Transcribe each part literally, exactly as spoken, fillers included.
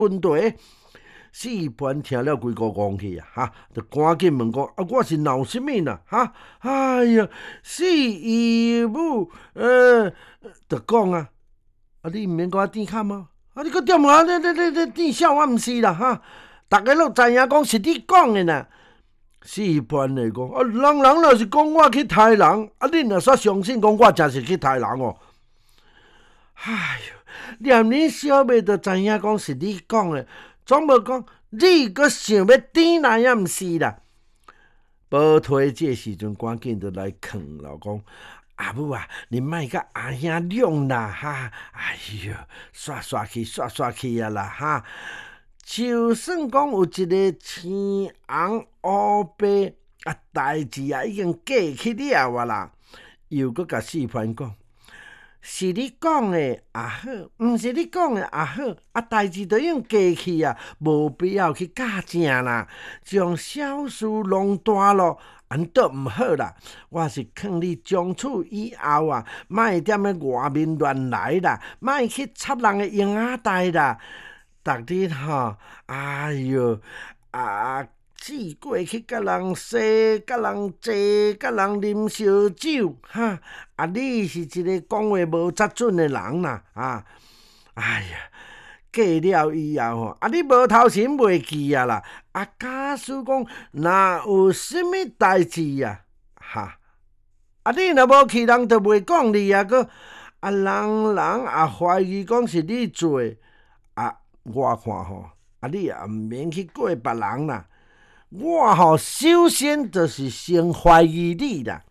分地。四番听了规个戆去啊，哈，就赶紧问讲啊，我是闹什么啦？哈，哎呀，四姨母，呃，就讲啊，啊，你毋免甲我点卡吗？啊，你搁点我，你你你你点笑我毋是啦，哈，逐个拢知影讲是你讲的呐。四番来讲，啊，人人若是讲我去杀人，啊，恁若煞相信讲我真是去杀人哦。哎哟，连恁小妹都知影讲是你讲的。总无讲，你阁想要点来也毋是啦。宝推这时阵赶紧就来劝老公，阿母啊，你莫甲阿兄谅啦哈！哎哟，刷刷去刷刷去啊啦哈！就算讲有一个青红乌白啊，代志啊已经过去了啊啦，又阁甲四番讲。是你讲的也好，毋是你讲的也好，啊，代志都已经过去啊，无必要去较正啦，将小事弄大咯，安都毋好啦。我是劝你从此以后啊，莫踮咧外面乱来啦，莫去插人的婴仔袋啦。逐日吼，哎哟啊！试过去甲人踅，甲人坐，甲人啉烧酒，哈！啊，你是一个讲话无责准的人啦，啊！哎呀，过了以后吼，啊，你无头前袂记啊啦，啊，假使讲若有啥物代志啊，哈！啊，你若无去，人就袂讲你啊，个啊，人人也怀疑讲是你做，啊，我看吼，啊，你也毋免去怪别人啦。我吼首先就是先怀疑你啦。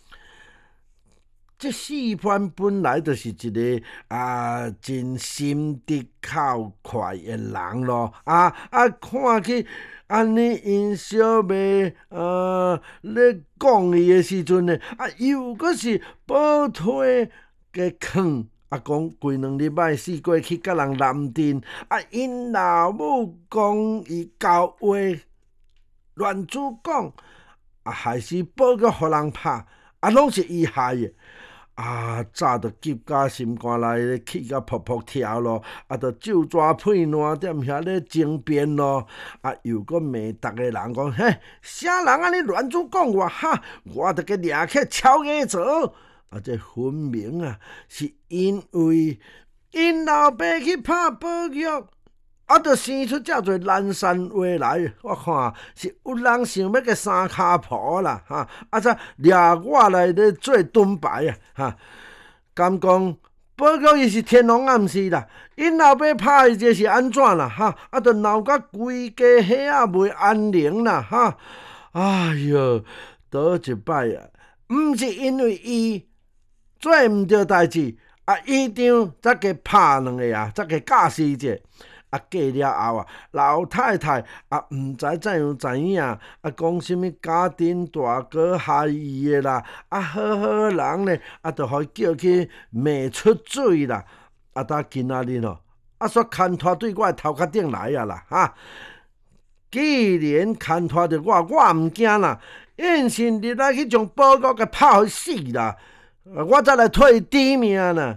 这四番本来就是一个啊真心直口快的人咯，啊啊看去安尼因小妹呃咧讲伊的时阵呢，啊又阁是保推嘅坑。啊，讲规两日摆试过去甲人南镇，啊因老母讲伊交话。乱主讲，啊，还是报个互人拍，啊，拢是伊害的。啊，早就急甲心肝内气甲噗噗跳咯，啊，就酒抓配烂踮遐咧争辩咯，啊，又搁骂逐个人讲，嘿，啥人安尼乱主讲我哈，我着给掠去敲牙做。啊，这分明啊，是因为因老爸去拍保育。啊，就生出遮侪烂山话来，我看是有人想要个三骹婆啦，哈！啊，则掠我来咧做盾牌啊，哈！敢讲保育伊是天龙暗示啦，因老爸拍伊这是安怎啦，哈！啊，就闹甲规家伙仔袂安宁啦，哈！哎哟，倒一摆啊，毋是因为伊做毋着代志，啊，一场则给拍两个啊，则给教死者。啊，过了后啊，老太太啊，毋知怎样知影，啊，讲什物家庭大哥害伊的啦，啊，好好人呢，啊，就互伊叫去骂出水啦，啊，呾今仔日吼，啊，煞牵拖对我头壳顶来啊啦，哈！既然牵拖着我，我毋惊啦，硬是入来去将报告给拍互死啦，我再来替伊抵命啦。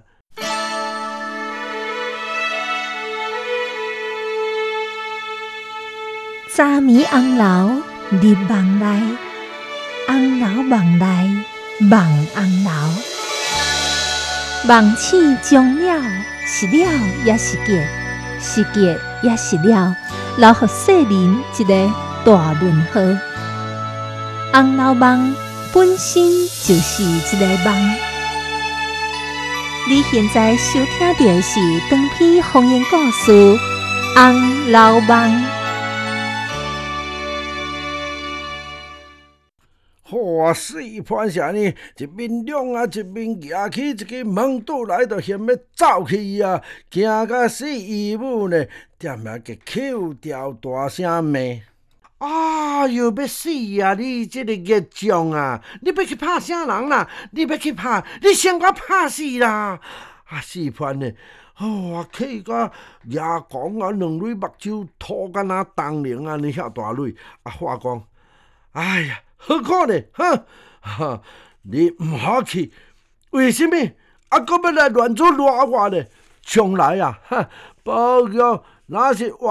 早暝红楼入梦内，红楼梦内梦红楼。梦醒终了，是了也是结，是结也是了，留予世人一个大问号。红楼梦本身就是一个梦。你现在收听到的是长篇方言故事《红楼梦》。 哇！四番是安尼，一面两啊，一面举起一个门肚来，就嫌要走去啊！惊甲四姨母呢，踮遐个口调大声骂：啊！又要死啊！你这个孽种啊！你要去拍啥人啦？你要去拍，你先甲拍死啦！啊！四番呢，哦，气甲牙讲啊，两蕊目睭吐甲那东陵安尼遐大蕊，啊！话讲，哎呀！何可呢？哈哈！你唔好去，为什么？啊，搁要来乱做乱话呢？从来啊，哈，保佑那是